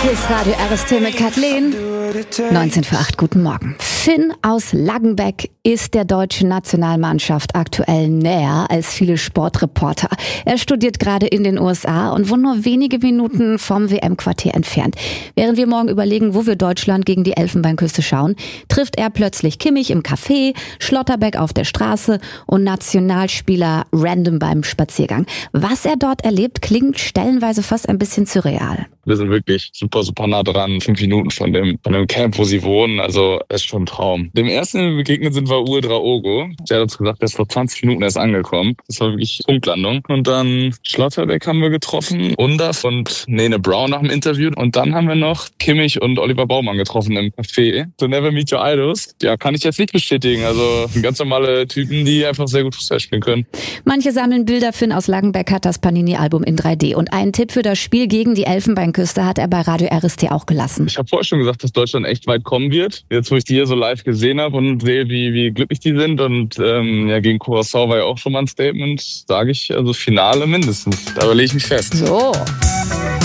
Hier ist Radio RST mit Kathleen. 19 vor 8, guten Morgen. Finn aus Laggenbeck ist der deutschen Nationalmannschaft aktuell näher als viele Sportreporter. Er studiert gerade in den USA und wohnt nur wenige Minuten vom WM-Quartier entfernt. Während wir morgen überlegen, wo wir Deutschland gegen die Elfenbeinküste schauen, trifft er plötzlich Kimmich im Café, Schlotterbeck auf der Straße und Nationalspieler random beim Spaziergang. Was er dort erlebt, klingt stellenweise fast ein bisschen surreal. Wir sind wirklich super nah dran, 5 Minuten von dem Camp, wo sie wohnen. Also es ist schon ein Traum. Dem ersten, den wir begegnet sind, war Uwe Draogo. Der hat uns gesagt, der ist vor 20 Minuten erst angekommen. Das war wirklich Punktlandung. Und dann Schlotterbeck haben wir getroffen, Undaf und Nene Brown nach dem Interview. Und dann haben wir noch Kimmich und Oliver Baumann getroffen im Café. So never meet your idols. Ja, kann ich jetzt nicht bestätigen. Also ganz normale Typen, die einfach sehr gut Fußball spielen können. Manche sammeln Bilder. Finn aus Laggenbeck hat das Panini-Album in 3D. Und einen Tipp für das Spiel gegen die Elfenbeinküste hat er bei Radio RST auch gelassen. Ich habe vorher schon gesagt, dass Deutschland echt weit kommen wird. Jetzt, wo ich die hier so live gesehen habe und sehe, wie glücklich die sind. Und gegen Curaçao war ja auch schon mal ein Statement. Sage ich, also Finale mindestens. Da lege ich mich fest. So.